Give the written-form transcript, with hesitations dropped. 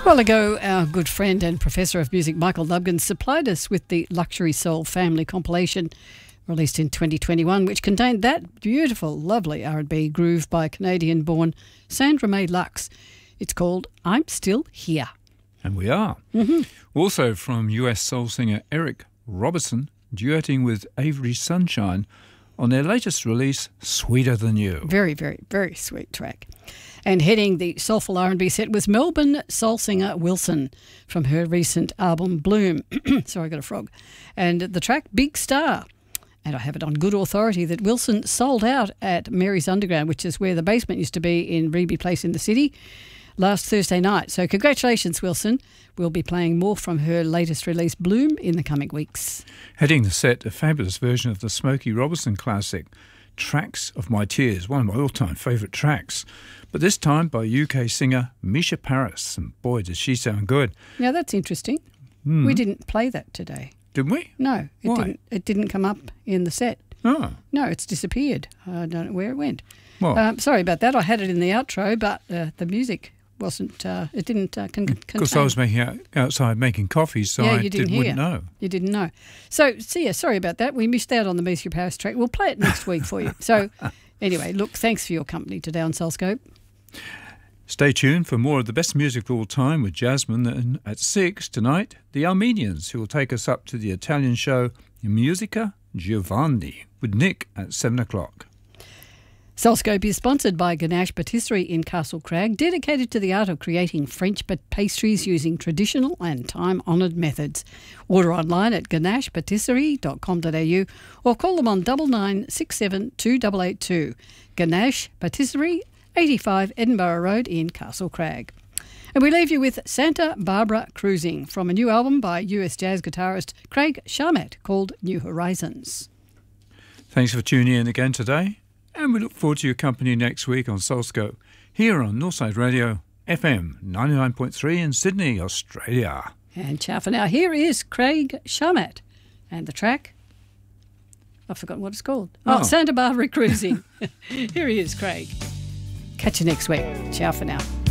A while ago, our good friend and professor of music, Michael Lubkin, supplied us with the Luxury Soul Family compilation released in 2021, which contained that beautiful, lovely R&B groove by Canadian-born Sandra May Lux. It's called I'm Still Here. And we are. Also from US soul singer Eric Roberson, duetting with Avery Sunshine on their latest release, Sweeter Than You. Very, very, very sweet track. And heading the soulful R&B set was Melbourne soul singer Wilson from her recent album Bloom. Sorry, I got a frog. And the track Big Star. And I have it on good authority that Wilson sold out at Mary's Underground, which is where the basement used to be in Reby Place in the city, last Thursday night. So congratulations, Wilson. We'll be playing more from her latest release, Bloom, in the coming weeks. Heading the set, a fabulous version of the Smokey Robinson classic, Tracks of My Tears, one of my all-time favourite tracks. But this time by UK singer Misha Paris. And boy, does she sound good. Now, that's interesting. We didn't play that today. Didn't we? No, it didn't come up in the set. Oh. No, it's disappeared. I don't know where it went. Well, Sorry about that. I had it in the outro, but the music wasn't, it didn't contain. because I was outside making coffee, so I wouldn't know. You didn't know. So, sorry about that. We missed out on the Misha Paris track. We'll play it next week for you. So, anyway, look, thanks for your company today on Soulscope. Stay tuned for more of the best music of all time with Jasmine. And at 6 tonight, the Armenians, who will take us up to the Italian show Musica Giovanni with Nick at 7 o'clock. Soulscope is sponsored by Ganache Patisserie in Castle Crag, dedicated to the art of creating French pastries using traditional and time-honoured methods. Order online at ganachepatisserie.com.au or call them on 9967 2882. Ganache Patisserie, 85 Edinburgh Road in Castle Crag. And we leave you with Santa Barbara Cruising from a new album by US jazz guitarist Craig Charmat called New Horizons. Thanks for tuning in again today, and we look forward to your company next week on Soulscope here on Northside Radio FM 99.3 in Sydney, Australia. And ciao for now. Here is Craig Charmat and the track, I've forgotten what it's called. Santa Barbara Cruising. Here he is, Craig. Catch you next week. Ciao for now.